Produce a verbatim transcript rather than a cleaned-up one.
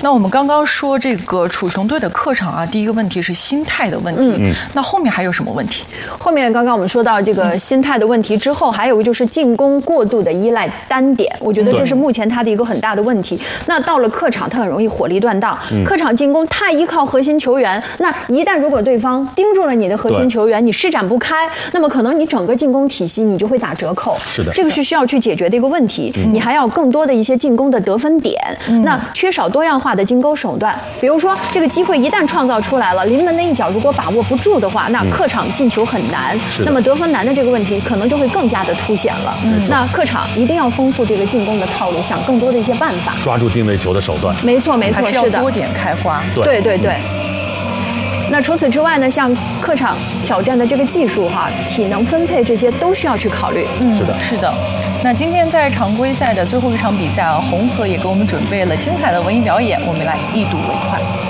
那我们刚刚说这个楚雄队的客场啊，第一个问题是心态的问题。嗯，那后面还有什么问题？ 后面刚刚我们说到这个心态的问题之后，还有一个就是进攻过度的依赖单点，我觉得这是目前他的一个很大的问题。那到了客场，他很容易火力断档。嗯、客场进攻太依靠核心球员，那一旦如果对方盯住了你的核心球员，你施展不开，那么可能你整个进攻体系你就会打折扣。 是的， 这个是需要去解决的一个问题。嗯、你还要更多的一些进攻的得分点。嗯、那缺少多样化的进攻手段，比如说这个机会一旦创造出来了，临门的一脚如果把握不住的话，那客场进球很难。嗯、那么得分难的这个问题可能就会更加的凸显了。嗯、那客场一定要丰富这个进攻的套路，想更多的一些办法， 抓住定位球的手段。 没错，没错，是的， 多点开花。 对对对。那除此之外呢，像客场挑战的这个技术哈、体能分配这些都需要去考虑。 嗯，是的，是的。那今天在常规赛的最后一场比赛啊，红河也给我们准备了精彩的文艺表演，我们来一睹为快。